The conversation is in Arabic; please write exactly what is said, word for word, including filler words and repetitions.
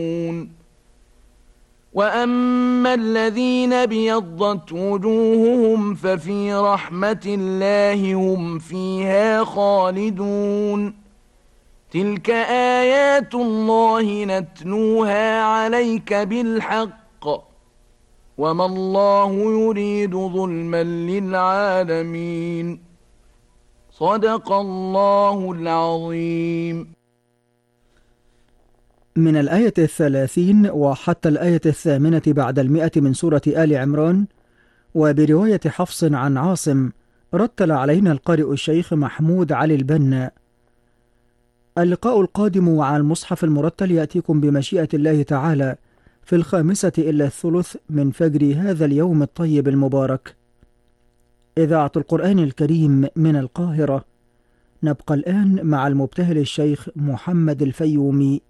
وأما الذين ابيضت وجوههم ففي رحمة الله هم فيها خالدون تلك آيات الله نتلوها عليك بالحق وما الله يريد ظلما للعالمين صدق الله العظيم. من الآية الثلاثين وحتى الآية الثامنة بعد المئة من سورة آل عمران، وبرواية حفص عن عاصم، رتل علينا القارئ الشيخ محمود علي البنا. اللقاء القادم مع المصحف المرتل يأتيكم بمشيئة الله تعالى في الخامسة إلا الثلث من فجر هذا اليوم الطيب المبارك. إذاعة القرآن الكريم من القاهرة. نبقى الآن مع المبتهل الشيخ محمد الفيومي